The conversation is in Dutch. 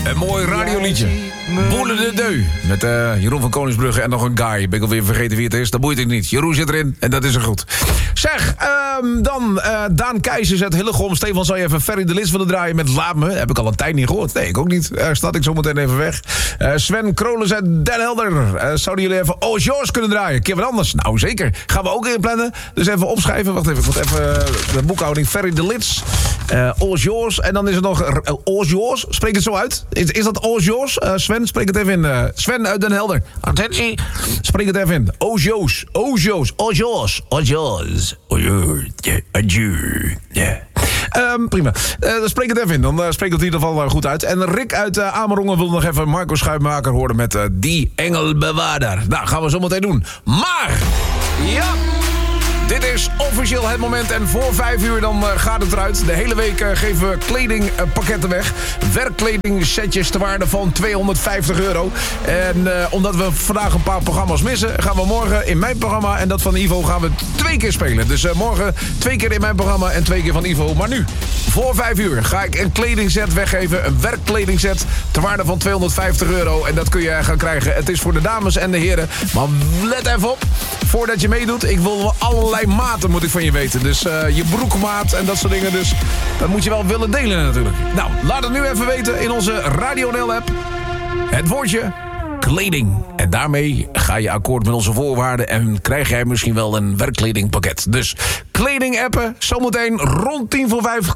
Een mooi radioliedje. Boele de Deux. Met Jeroen van Koningsbrugge en nog een guy. Ben ik alweer vergeten wie het is. Dat boeit het niet. Jeroen zit erin en dat is er goed. Zeg, dan Daan Keijzers uit Hillegom. Stefan, zou je even Ferry de Lis willen draaien met Laat Me? Heb ik al een tijd niet gehoord. Nee, ik ook niet. Staat ik zo meteen even weg. Sven Krolens uit Den Helder. Zouden jullie even All Yours kunnen draaien? Keer wat anders? Nou, zeker. Gaan we ook inplannen. Dus even opschrijven. Wacht even. Ik moet even de boekhouding. Ferry de Lis. All Yours. En dan is er nog All Yours. Spreek het zo uit. Is dat All Yours? Sven, spreek het even in. Sven uit Den Helder. Attentie. Spreek het even in. All Yours. All Yours. All Yours. All Yours. All Yours. Adieu. Ja. Prima. Dan spreek het even in. Dan spreek het in ieder geval goed uit. En Rick uit Amerongen wil nog even Marco Schuitmaker horen met Die Engelbewaarder. Nou, gaan we zo meteen doen. Maar, ja, dit is officieel het moment. En voor 5 uur dan gaat het eruit. De hele week geven we kledingpakketten weg. Werkkleding setjes ter waarde van €250. En omdat we vandaag een paar programma's missen, gaan we morgen in mijn programma en dat van Ivo gaan we 2 keer spelen. Dus morgen 2 keer in mijn programma en 2 keer van Ivo. Maar nu, voor 5 uur, ga ik een kledingset weggeven. Een werkkledingset ter waarde van €250. En dat kun je gaan krijgen. Het is voor de dames en de heren. Maar let even op, voordat je meedoet, ik wil allerlei maten moet ik van je weten. Dus je broekmaat en dat soort dingen. Dus dat moet je wel willen delen natuurlijk. Nou, laat het nu even weten in onze Radio NL app. Het woordje kleding. En daarmee ga je akkoord met onze voorwaarden en krijg jij misschien wel een werkkledingpakket. Dus kleding appen, zometeen rond 4:50